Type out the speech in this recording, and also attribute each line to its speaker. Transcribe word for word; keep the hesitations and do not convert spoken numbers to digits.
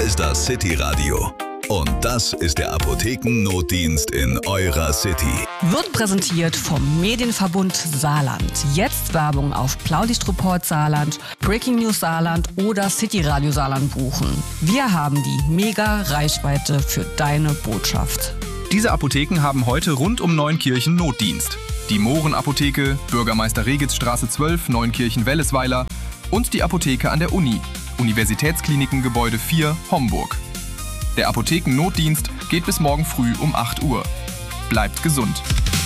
Speaker 1: ist das City Radio. Und das ist der Apothekennotdienst in eurer City.
Speaker 2: Wird präsentiert vom Medienverbund Saarland. Jetzt Werbung auf Blaulichtreport Saarland, Breaking News Saarland oder City Radio Saarland buchen. Wir haben die mega Reichweite für deine Botschaft.
Speaker 3: Diese Apotheken haben heute rund um Neunkirchen Notdienst. Die Mohren-Apotheke, Bürgermeister-Regitz-Straße zwölf, Neunkirchen-Wellesweiler und die Apotheke an der Uni, Universitätskliniken Gebäude vier, Homburg. Der Apothekennotdienst geht bis morgen früh um acht Uhr. Bleibt gesund.